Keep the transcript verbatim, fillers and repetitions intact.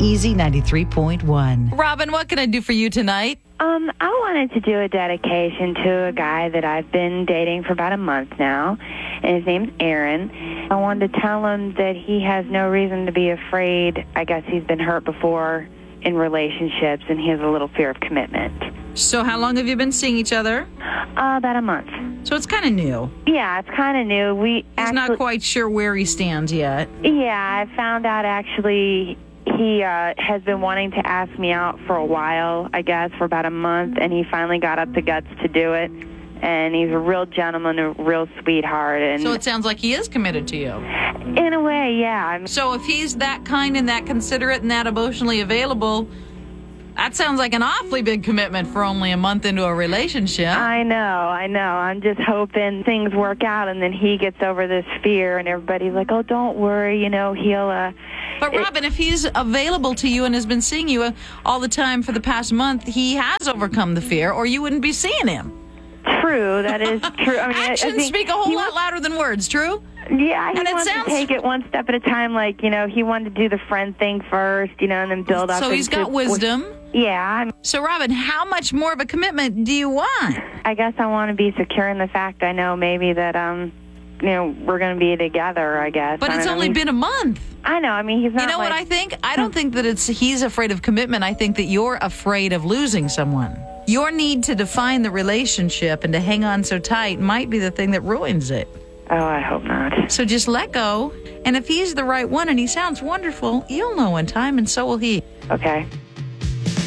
Easy ninety-three point one. Robin, what can I do for you tonight? Um, I wanted to do a dedication to a guy that I've been dating for about a month now, and his name's Aaron. I wanted to tell him that he has no reason to be afraid. I guess he's been hurt before in relationships, and he has a little fear of commitment. So how long have you been seeing each other? Uh, about a month. So it's kind of new. Yeah, it's kind of new. We He's actually, not quite sure where he stands yet. Yeah, I found out actually he uh, has been wanting to ask me out for a while, I guess, for about a month, and he finally got up the guts to do it. And he's a real gentleman, a real sweetheart. And So it sounds like he is committed to you. in a way, yeah. I'm, So if he's that kind and that considerate and that emotionally available, that sounds like an awfully big commitment for only a month into a relationship. I know, I know. I'm just hoping things work out, and then he gets over this fear, and everybody's like, oh, don't worry, you know, he'll... Uh, But Robin, if he's available to you and has been seeing you all the time for the past month, he has overcome the fear, or you wouldn't be seeing him. True, that is true. I mean, I- I Actions think speak a whole he lot wants- louder than words, true? Yeah, he And it wants sounds- to take it one step at a time. Like, you know, he wanted to do the friend thing first, you know, and then build up. So he's into- got wisdom. Yeah, I'm, So, Robin, how much more of a commitment do you want? I guess I want to be secure in the fact I know maybe that, um, you know, we're going to be together, I guess. But I it's don't know, only he's- been a month. I know, I mean, he's not You know like... what I think? I don't think that it's he's afraid of commitment. I think that you're afraid of losing someone. Your need to define the relationship and to hang on so tight might be the thing that ruins it. Oh, I hope not. So just let go. And if he's the right one and he sounds wonderful, you'll know in time, and so will he. Okay.